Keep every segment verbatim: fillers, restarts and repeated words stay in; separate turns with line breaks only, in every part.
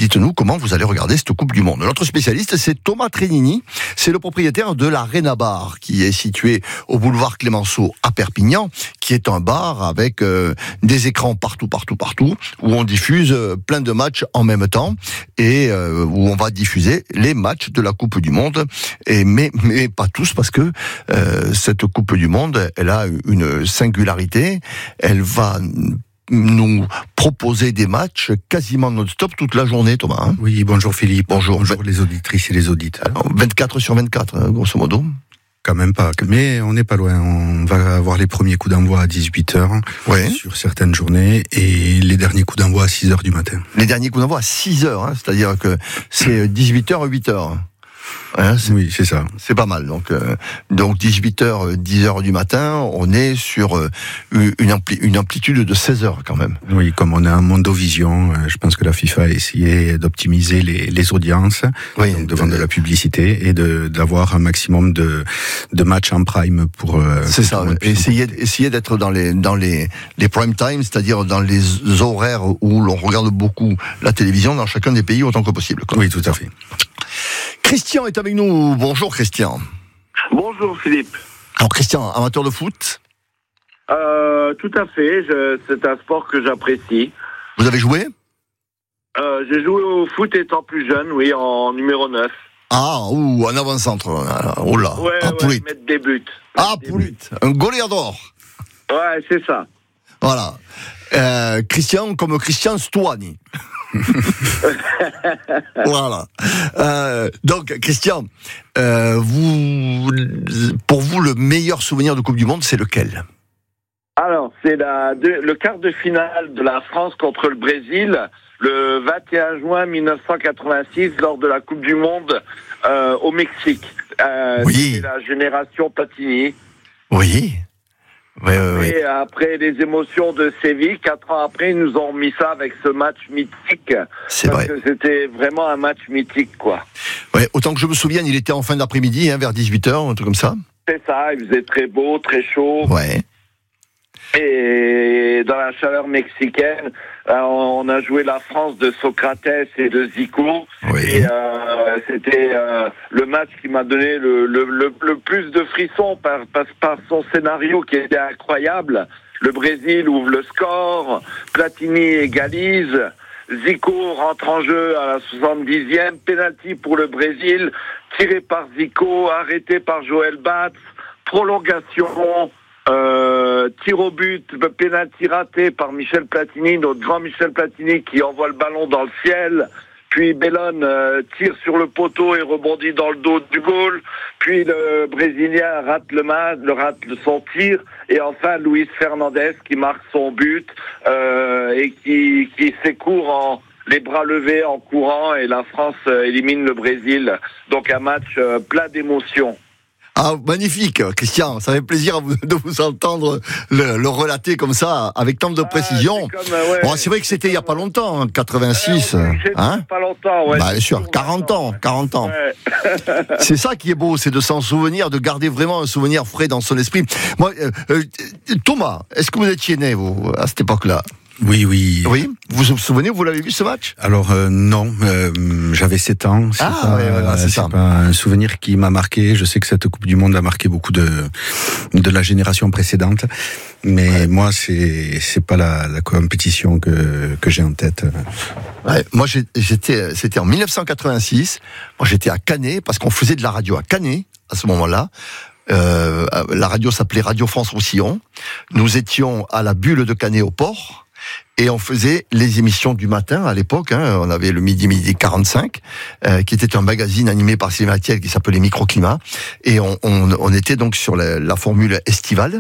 dites-nous comment vous allez regarder cette Coupe du Monde. Notre spécialiste, c'est Thomas Trénini. C'est le propriétaire de l'Arena Bar, qui est situé au boulevard Clémenceau à Perpignan, qui est un bar avec euh, des écrans partout, partout, partout, où on diffuse euh, plein de matchs en même temps et euh, où on va diffuser les matchs de la Coupe du Monde. Et mais mais pas tous, parce que euh, cette Coupe du Monde, elle a une singularité. Elle va nous proposer des matchs quasiment non-stop toute la journée, Thomas. Hein.
Oui, bonjour Philippe.
Bonjour.
Bonjour les auditrices et les auditeurs.
vingt-quatre sur vingt-quatre, hein, grosso modo.
Quand même pas, mais on n'est pas loin. On va avoir les premiers coups d'envoi à dix-huit heures
ouais.
sur certaines journées et les derniers coups d'envoi à six heures du matin.
Les derniers coups d'envoi à six heures, hein, c'est-à-dire que c'est dix-huit heures, huit heures. Hein, c'est,
oui, c'est ça.
C'est pas mal. Donc, euh, donc dix-huit heures, dix heures du matin, on est sur euh, une, ampli- une amplitude de seize heures quand même.
Oui, comme on a un Mondovision, euh, je pense que la FIFA a essayé d'optimiser les, les audiences,
oui,
donc de vendre de la publicité et de d'avoir un maximum de de matchs en prime pour. Euh,
c'est ça. Essayer, essayer d'être dans les dans les les prime time, c'est-à-dire dans les horaires où l'on regarde beaucoup la télévision dans chacun des pays autant que possible. Quoi.
Oui, tout à fait.
Christian est avec nous. Bonjour Christian.
Bonjour Philippe.
Alors Christian, amateur de foot ?
Euh, tout à fait, je, c'est un sport que j'apprécie.
Vous avez joué ?
euh, J'ai joué au foot étant plus jeune, oui, en numéro neuf.
Ah, ou en avant-centre. Oh là,
ouais,
ah,
ouais, mettre des buts.
Ah,
des
buts. Un goleador.
Ouais, c'est ça.
Voilà. Euh, Christian comme Christian Stuani. Voilà. Euh, donc, Christian, euh, vous, pour vous, le meilleur souvenir de Coupe du Monde, c'est lequel ?
Alors, c'est la, de, le quart de finale de la France contre le Brésil, le vingt et un juin mille neuf cent quatre-vingt-six, lors de la Coupe du Monde euh, au Mexique. Euh,
oui.
C'est la génération Platini.
Oui. Oui, oui, oui.
Et après les émotions de Séville, quatre ans après, ils nous ont remis ça avec ce match mythique.
C'est
parce
vrai.
Que c'était vraiment un match mythique, quoi.
Ouais, autant que je me souvienne, il était en fin d'après-midi, hein, vers dix-huit heures, un truc comme ça.
C'est ça, il faisait très beau, très chaud.
Ouais.
Et dans la chaleur mexicaine, on a joué la France de Socrates et de Zico.
Oui.
Et euh, c'était euh, le match qui m'a donné le, le, le, le plus de frissons par, par, par son scénario qui était incroyable. Le Brésil ouvre le score, Platini égalise, Zico rentre en jeu à la soixante-dixième, penalty pour le Brésil, tiré par Zico, arrêté par Joël Batz, prolongation... Euh, tir au but, pénalty raté par Michel Platini, notre grand Michel Platini qui envoie le ballon dans le ciel. Puis Bellone euh, tire sur le poteau et rebondit dans le dos du goal. Puis le Brésilien rate le match, le rate son tir. Et enfin Luis Fernandez qui marque son but euh, et qui, qui s'écourt en les bras levés en courant. Et la France euh, élimine le Brésil. Donc un match euh, plein d'émotions.
Ah, magnifique, Christian. Ça fait plaisir de vous entendre le, le relater comme ça, avec tant de précision.
Ah, c'est, comme, ouais,
bon, c'est vrai que c'était il n'y a pas longtemps, hein, quatre-vingt-six.
Ouais, oui, hein pas longtemps, ouais.
Bah, bien sûr, quarante ans, quarante ans. Ouais. C'est ça qui est beau, c'est de s'en souvenir, de garder vraiment un souvenir frais dans son esprit. Moi, euh, euh, Thomas, est-ce que vous étiez né, vous, à cette époque-là ?
Oui, oui.
Oui. Vous vous souvenez, vous l'avez vu ce match ?
Alors euh, non, euh, j'avais sept ans. C'est
ah,
pas,
ouais, voilà, c'est,
c'est
ça.
pas un souvenir qui m'a marqué. Je sais que cette Coupe du Monde a marqué beaucoup de de la génération précédente, mais ouais. moi c'est c'est pas la, la compétition que que j'ai en tête.
Ouais, moi j'étais, c'était en mille neuf cent quatre-vingt-six. Moi j'étais à Canet parce qu'on faisait de la radio à Canet à ce moment-là. Euh, la radio s'appelait Radio France Roussillon. Nous étions à la Bulle de Canet au port. Et on faisait les émissions du matin à l'époque, hein, on avait le midi, midi quarante-cinq, euh, qui était un magazine animé par Sylvain Thiel qui s'appelait Microclimat. Et on, on, on était donc sur la, la formule estivale.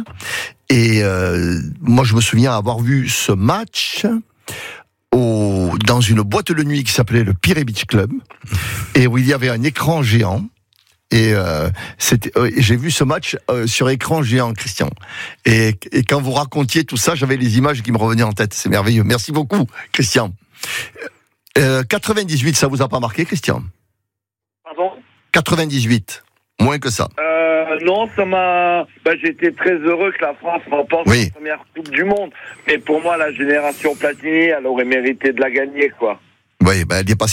Et euh, moi, je me souviens avoir vu ce match au, dans une boîte de nuit qui s'appelait le Pirée Beach Club, et où il y avait un écran géant. Et euh, c'était, euh, j'ai vu ce match euh, sur écran géant, Christian. Et, et quand vous racontiez tout ça, j'avais les images qui me revenaient en tête. C'est merveilleux. Merci beaucoup, Christian. Euh, quatre-vingt-dix-huit, ça vous a pas marqué, Christian ?
Pardon ?
quatre-vingt-dix-huit, moins que ça.
Euh, non, ça m'a. Bah, j'étais très heureux que la France remporte
oui.
la première Coupe du Monde. Mais pour moi, la génération Platini, elle aurait mérité de la gagner, quoi.
Oui, bah, elle y est passée.